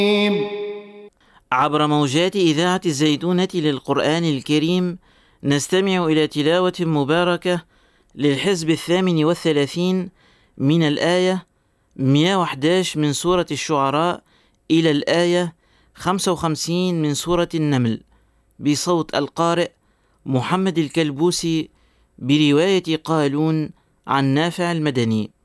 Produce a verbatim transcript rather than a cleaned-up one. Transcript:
عبر موجات إذاعة الزيتونة للقرآن الكريم نستمع إلى تلاوة مباركة للحزب الثامن والثلاثين من الآية مئة وأحد عشر من سورة الشعراء إلى الآية خمسة وخمسين من سورة النمل، بصوت القارئ محمد الكلبوسي، برواية قالون عن نافع المدني.